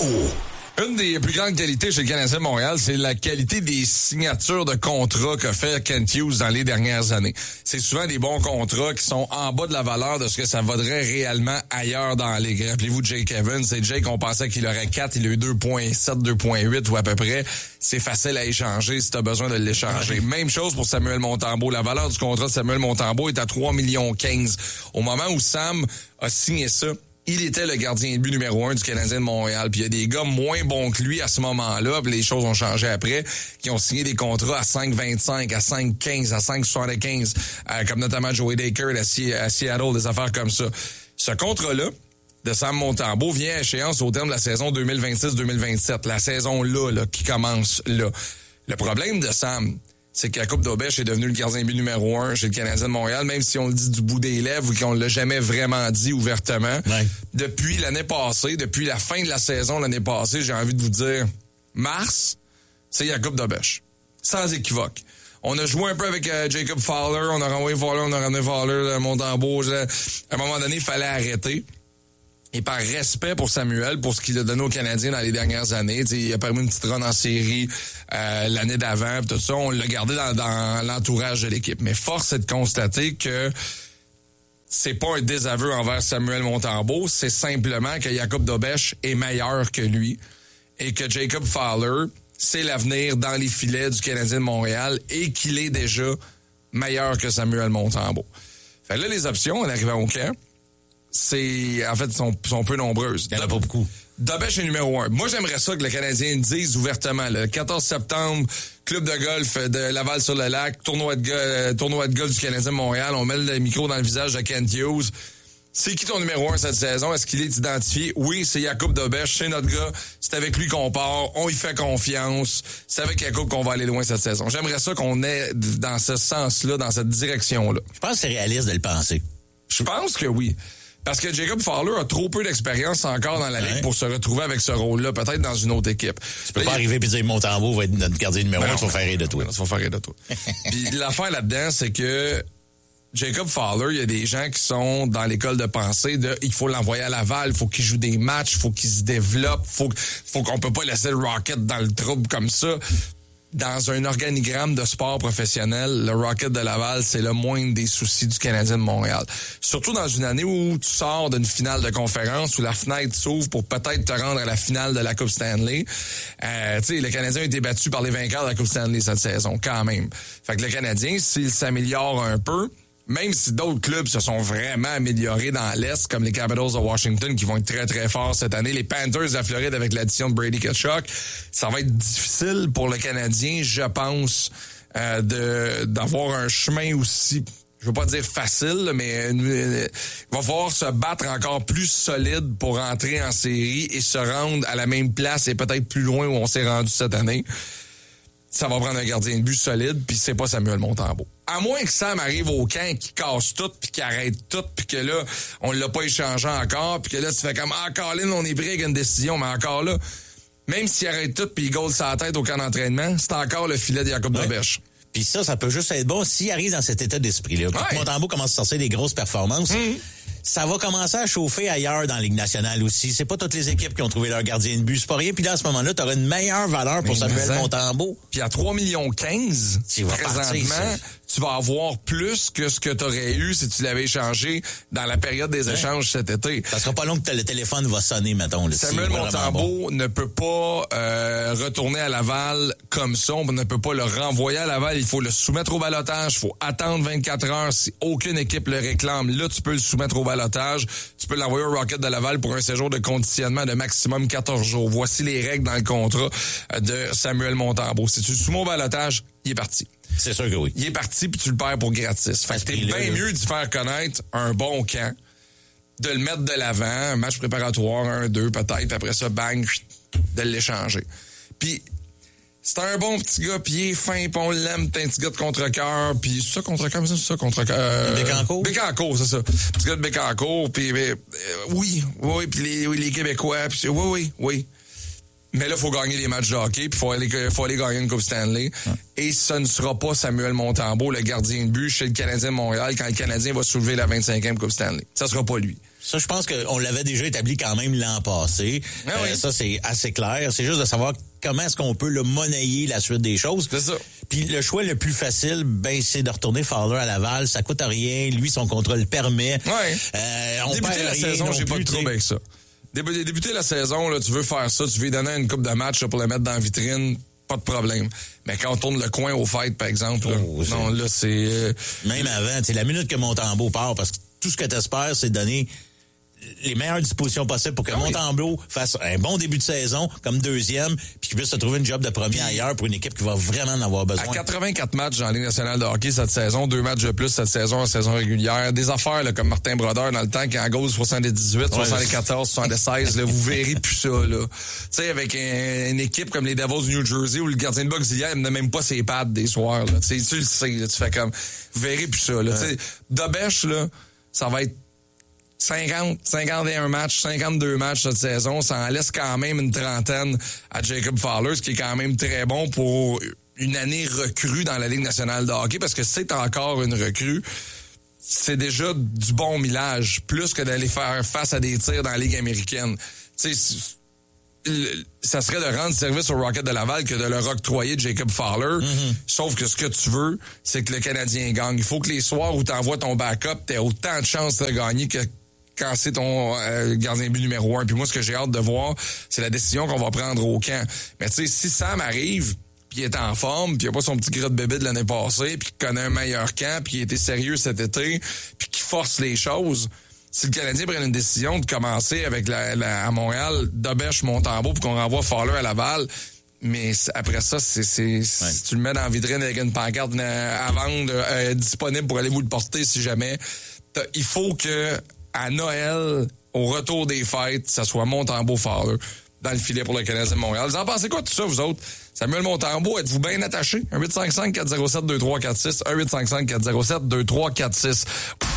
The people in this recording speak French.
Une des plus grandes qualités chez le Canadien de Montréal, c'est la qualité des signatures de contrats qu'a fait Kent Hughes dans les dernières années. C'est souvent des bons contrats qui sont en bas de la valeur de ce que ça vaudrait réellement ailleurs dans la ligue. Rappelez-vous Jake Evans, c'est Jake, on pensait qu'il aurait 4, il a eu 2.7, 2.8 ou à peu près. C'est facile à échanger si tu as besoin de l'échanger. Même chose pour Samuel Montembeault. La valeur du contrat de Samuel Montembeault est à 3,15 millions. Au moment où Sam a signé ça, il était le gardien de but numéro 1 du Canadien de Montréal. Puis il y a des gars moins bons que lui à ce moment-là, puis les choses ont changé après, qui ont signé des contrats à 5,25, à 5,15, à 5,75, comme notamment Joey Dacre à Seattle, des affaires comme ça. Ce contrat-là de Sam Montembeault vient à échéance au terme de la saison 2026-2027, la saison-là qui commence là. Le problème de Sam, c'est que Jakub Dobeš est devenu le gardien de but numéro 1 chez le Canadien de Montréal, même si on le dit du bout des lèvres ou qu'on l'a jamais vraiment dit ouvertement. Ouais. Depuis l'année passée, depuis la fin de la saison l'année passée, j'ai envie de vous dire, mars, c'est Jakub Dobeš. Sans équivoque. On a joué un peu avec Jacob Fowler, on a renvoyé Fowler, on a ramené Fowler, Montembeault. À un moment donné, il fallait arrêter. Et par respect pour Samuel, pour ce qu'il a donné aux Canadiens dans les dernières années, il a permis une petite run en série l'année d'avant, tout ça, on l'a gardé dans l'entourage de l'équipe. Mais force est de constater que c'est pas un désaveu envers Samuel Montembeault, c'est simplement que Jakub Dobeš est meilleur que lui et que Jacob Fowler, c'est l'avenir dans les filets du Canadien de Montréal et qu'il est déjà meilleur que Samuel Montembeault. Fait là, les options en arrivant au camp, sont peu nombreuses. Il n'y en a pas beaucoup. Dobeš est numéro 1. Moi, j'aimerais ça que le Canadien dise ouvertement, le 14 septembre, club de golf de Laval-sur-le-Lac, tournoi de golf du Canadien de Montréal, on met le micro dans le visage de Kent Hughes. C'est qui ton numéro 1 cette saison? Est-ce qu'il est identifié? Oui, c'est Jakub Dobeš, c'est notre gars. C'est avec lui qu'on part. On y fait confiance. C'est avec Jakub qu'on va aller loin cette saison. J'aimerais ça qu'on ait dans ce sens-là, dans cette direction-là. Je pense que c'est réaliste de le penser. Je pense que oui. Parce que Jacob Fowler a trop peu d'expérience encore dans la ligue pour se retrouver avec ce rôle-là, peut-être dans une autre équipe. Tu peux pas arriver et dire Montembeault va être notre gardien numéro 1, tu vas faire rire de toi. Tu vas faire rire de toi. Puis l'affaire là-dedans, c'est que Jacob Fowler, il y a des gens qui sont dans l'école de pensée de il faut l'envoyer à Laval, il faut qu'il joue des matchs, il faut qu'il se développe, faut qu'on peut pas laisser le Rocket dans le trouble comme ça. Dans un organigramme de sport professionnel, le Rocket de Laval, c'est le moindre des soucis du Canadien de Montréal. Surtout dans une année où tu sors d'une finale de conférence, où la fenêtre s'ouvre pour peut-être te rendre à la finale de la Coupe Stanley. Tu sais, le Canadien a été battu par les vainqueurs de la Coupe Stanley cette saison, quand même. Fait que le Canadien, s'il s'améliore un peu, même si d'autres clubs se sont vraiment améliorés dans l'Est, comme les Capitals de Washington, qui vont être très, très forts cette année, les Panthers de la Floride avec l'addition de Brady Tkachuk, ça va être difficile pour le Canadien, je pense, d'avoir un chemin aussi, je veux pas dire facile, mais il va falloir se battre encore plus solide pour entrer en série et se rendre à la même place et peut-être plus loin où on s'est rendu cette année. Ça va prendre un gardien de but solide, puis c'est pas Samuel Montembeault. À moins que Sam arrive au camp, qu'il casse tout, puis qu'il arrête tout, puis que là, on l'a pas échangé encore, puis que là, tu fais comme « Ah, Colin, on est pris avec une décision », mais encore là, même s'il arrête tout, puis il goal sa tête au camp d'entraînement, c'est encore le filet de Jakub Dobeš. Puis ça peut juste être bon s'il arrive dans cet état d'esprit-là. Quand Montembeault commence à sortir des grosses performances, ça va commencer à chauffer ailleurs dans la Ligue nationale aussi. C'est pas toutes les équipes qui ont trouvé leur gardien de but. C'est pas rien. Puis là, à ce moment-là, tu auras une meilleure valeur pour Samuel Montembeault. Puis à 3,15 millions, présentement, tu vas avoir plus que ce que tu aurais eu si tu l'avais échangé dans la période des échanges cet été. Ça sera pas long que le téléphone va sonner, mettons. Samuel Montembeault ne peut pas retourner à Laval comme ça. On ne peut pas le renvoyer à Laval. Il faut le soumettre au ballottage. Il faut attendre 24 heures si aucune équipe le réclame. Là, tu peux le soumettre au ballottage. Tu peux l'envoyer au Rocket de Laval pour un séjour de conditionnement de maximum 14 jours. Voici les règles dans le contrat de Samuel Montembeault. Si tu le soumets au ballottage, il est parti. C'est sûr que oui. Il est parti puis tu le perds pour gratis. Fait que t'es bien mieux d'y faire connaître un bon camp, de le mettre de l'avant, un match préparatoire, 1-2 peut-être, après ça, bang, de l'échanger. Puis c'est un bon petit gars, puis il est fin, puis on l'aime, c'est un petit gars de contre-cœur, puis c'est ça contre-cœur, mais c'est ça contre-cœur. Bécancour? Bécancour, c'est ça. Petit gars de Bécancour, puis oui, puis les Québécois, puis oui. Mais là, il faut gagner les matchs de hockey, puis il faut aller gagner une Coupe Stanley. Et ce ne sera pas Samuel Montembeault, le gardien de but chez le Canadien de Montréal, quand le Canadien va soulever la 25e Coupe Stanley. Ça sera pas lui. Ça, je pense qu'on l'avait déjà établi quand même l'an passé. Oui. Ça, c'est assez clair. C'est juste de savoir comment est-ce qu'on peut le monnayer la suite des choses. C'est ça. Puis le choix le plus facile, c'est de retourner Fowler à Laval. Ça coûte rien. Lui, son contrat le permet. Oui. Débuter la saison, j'ai pas de trouble avec ça. Débuter la saison, là, tu veux faire ça, tu veux lui donner une coupe de match là, pour le mettre dans la vitrine, pas de problème. Mais quand on tourne le coin au fight, par exemple, là, non, là, c'est... Même avant, c'est la minute que Montembeault part, parce que tout ce que tu espères, c'est de donner les meilleures dispositions possibles pour que Montembeault fasse un bon début de saison comme deuxième, puis qu'il puisse se trouver une job de premier ailleurs pour une équipe qui va vraiment en avoir besoin. À 84 matchs dans la Ligue nationale de hockey cette saison, 2 matchs de plus cette saison en saison régulière. Des affaires là, comme Martin Brodeur dans le temps qui en gauche 78, 74, 76, là, vous verrez plus ça. Là. Tu sais, avec une équipe comme les Devils du New Jersey où le gardien de but auxiliaire n'a même pas ses pads des soirs. Là. Tu le sais, là, tu fais comme... Vous verrez plus ça. Là. Dobèche, là, ça va être 51 matchs, 52 matchs cette saison, ça en laisse quand même une trentaine à Jacob Fowler, ce qui est quand même très bon pour une année recrue dans la Ligue nationale de hockey, parce que c'est encore une recrue. C'est déjà du bon millage, plus que d'aller faire face à des tirs dans la Ligue américaine. Tu sais, ça serait de rendre service au Rocket de Laval que de leur octroyer Jacob Fowler. Sauf que ce que tu veux, c'est que le Canadien gagne. Il faut que les soirs où tu envoies ton backup, tu aies autant de chances de gagner que quand c'est ton gardien de but numéro 1. Puis moi, ce que j'ai hâte de voir, c'est la décision qu'on va prendre au camp. Mais tu sais, si Sam arrive, puis il est en forme, puis il a pas son petit gras de bébé de l'année passée, puis qu'il connaît un meilleur camp, puis il était sérieux cet été, puis qu'il force les choses... Si le Canadien prend une décision de commencer avec à Montréal, Dobèche, Montembeault, pour qu'on renvoie Fowler à Laval, mais après ça, si tu le mets dans la vitrine avec une pancarte à vendre, disponible pour aller vous le porter si jamais, il faut que à Noël, au retour des fêtes, ça soit Montembeault Fowler dans le filet pour le Canadien de Montréal. Vous en pensez quoi de tout ça, vous autres? Samuel Montembeault, êtes-vous bien attaché? 1-855-407-2346, 1-855-407-2346.